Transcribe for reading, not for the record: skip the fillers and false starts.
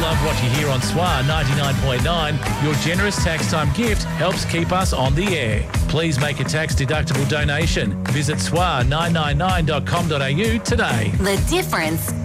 love what you hear on SWAR 99.9, your generous tax time gift helps keep us on the air. Please make a tax-deductible donation. Visit swar999.com.au today. The Difference